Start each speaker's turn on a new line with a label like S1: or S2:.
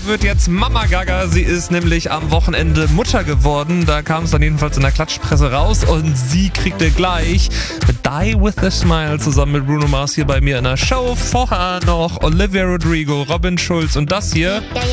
S1: wird jetzt Mama Gaga. Sie ist nämlich am Wochenende Mutter geworden. Da kam es dann jedenfalls in der Klatschpresse raus und sie kriegte gleich Die With A Smile zusammen mit Bruno Mars hier bei mir in der Show. Vorher noch Olivia Rodrigo, Robin Schulz und das hier.
S2: Ja,